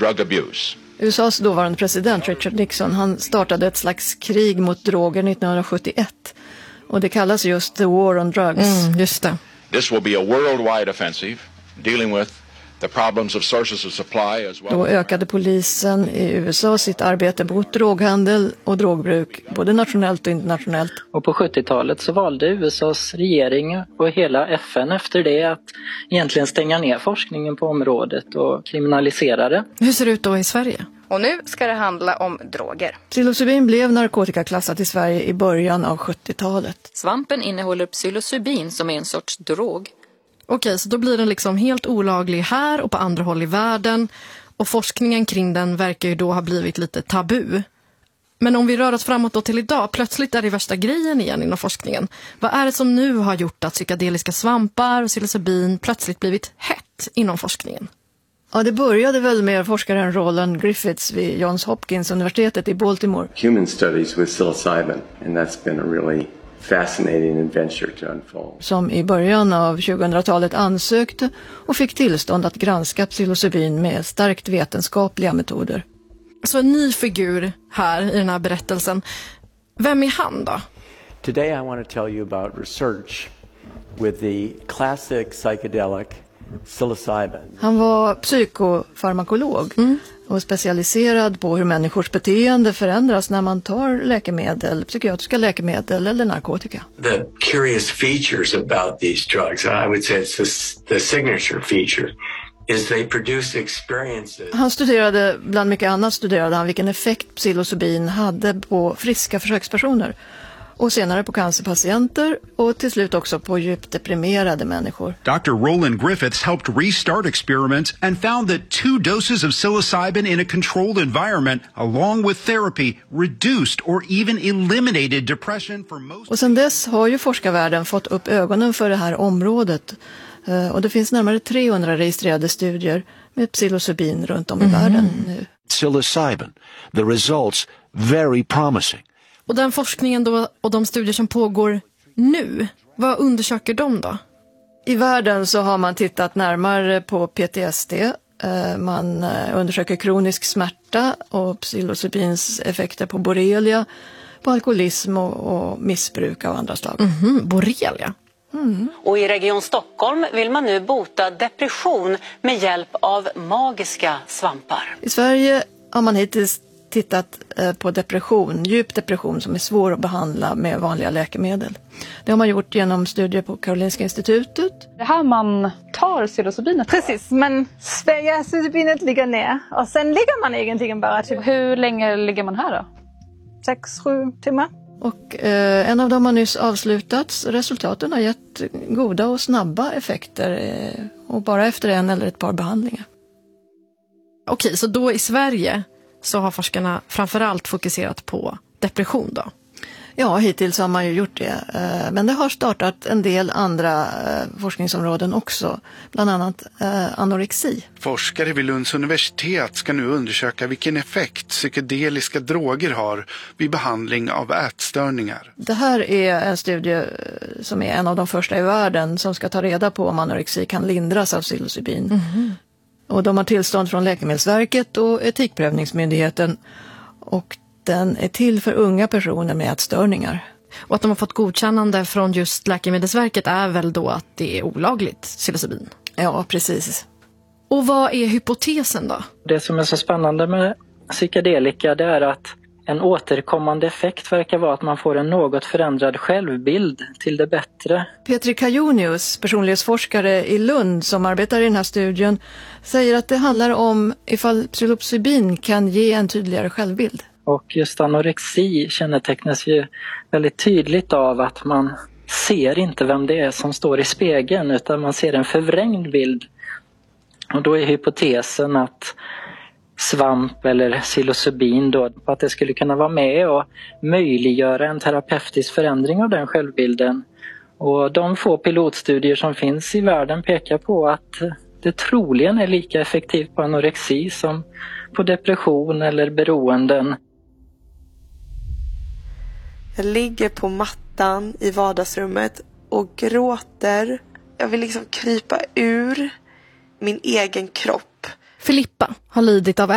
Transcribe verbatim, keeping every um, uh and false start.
drug abuse. U S A:s dåvarande president Richard Nixon, han startade ett slags krig mot droger nittonhundrasjuttioett. Och det kallas just the war on drugs. Mm, just det. This will be a worldwide offensive dealing with the problems of sources of supply as well. Då ökade polisen i U S A sitt arbete mot droghandel och drogbruk, både nationellt och internationellt. Och på sjuttiotalet så valde U S A:s regering och hela F N efter det att egentligen stänga ner forskningen på området och kriminalisera det. Hur ser det ut då i Sverige? Och nu ska det handla om droger. Psilocybin blev narkotikaklassat i Sverige i början av sjuttiotalet. Svampen innehåller psilocybin som är en sorts drog. Okej, så då blir den liksom helt olaglig här och på andra håll i världen. Och forskningen kring den verkar ju då ha blivit lite tabu. Men om vi rör oss framåt då till idag, plötsligt är det värsta grejen igen inom forskningen. Vad är det som nu har gjort att psykedeliska svampar och psilocybin plötsligt blivit hett inom forskningen? Ja, det började väl med forskaren Roland Griffiths vid Johns Hopkins universitetet i Baltimore. Human studies with psilocybin, and that's been a really fascinating adventure to unfold. Som i början av tjugohundratalet ansökte och fick tillstånd att granska psilocybin med starkt vetenskapliga metoder. Så en ny figur här i den här berättelsen. Vem är han då? Today I want to tell you about research with the classic psychedelic psilocybin. Han var psykofarmakolog mm. och specialiserad på hur människors beteende förändras när man tar läkemedel, psykiatriska läkemedel eller narkotika. The curious features about these drugs, I would say it's the, the signature feature, is they produce experiences. Han studerade, bland mycket annat studerade han vilken effekt psilocybin hade på friska försökspersoner. Och senare på cancerpatienter och till slut också på djupt deprimerade människor. doctor Roland Griffiths helped restart experiments and found that two doses of psilocybin in a controlled environment along with therapy reduced or even eliminated depression for most. Och sedan dess har ju forskarvärlden fått upp ögonen för det här området. Och det finns närmare trehundra registrerade studier med psilocybin runt om i mm. världen nu. Psilocybin, the results very promising. Och den forskningen då och de studier som pågår nu, vad undersöker de då? I världen så har man tittat närmare på P T S D. Man undersöker kronisk smärta och psilocybins effekter på borrelia, på alkoholism och, och missbruk av andra slag. Mm-hmm, borrelia? Mm. Och i Region Stockholm vill man nu bota depression med hjälp av magiska svampar. I Sverige har man hittills tittat på depression, djup depression som är svår att behandla med vanliga läkemedel. Det har man gjort genom studier på Karolinska institutet. Det här man tar psilocybinet. Precis, men psilocybinet ligger ner och sen ligger man egentligen bara typ. Hur länge ligger man här då? Sex, sju timmar. Och eh, en av dem har nyss avslutats. Resultaten har gett goda och snabba effekter eh, och bara efter en eller ett par behandlingar. Okej, så då i Sverige så har forskarna framförallt fokuserat på depression då? Ja, hittills har man ju gjort det. Men det har startat en del andra forskningsområden också. Bland annat anorexi. Forskare vid Lunds universitet ska nu undersöka vilken effekt psykedeliska droger har vid behandling av ätstörningar. Det här är en studie som är en av de första i världen som ska ta reda på om anorexi kan lindras av psilocybin. Mm-hmm. Och de har tillstånd från Läkemedelsverket och Etikprövningsmyndigheten. Och den är till för unga personer med ätstörningar. Och att de har fått godkännande från just Läkemedelsverket är väl då att det är olagligt psilocybin? Ja, precis. Och vad är hypotesen då? Det som är så spännande med psykedelika det är att en återkommande effekt verkar vara att man får en något förändrad självbild till det bättre. Petri Kajonius, personlighetsforskare i Lund som arbetar i den här studien, säger att det handlar om ifall psilocybin kan ge en tydligare självbild. Och just anorexi kännetecknas ju väldigt tydligt av att man ser inte vem det är som står i spegeln utan man ser en förvrängd bild. Och då är hypotesen att svamp eller psilocybin då, att det skulle kunna vara med och möjliggöra en terapeutisk förändring av den självbilden. Och de få pilotstudier som finns i världen pekar på att det troligen är lika effektivt på anorexi som på depression eller beroenden. Jag ligger på mattan i vardagsrummet och gråter. Jag vill liksom krypa ur min egen kropp. Filippa har lidit av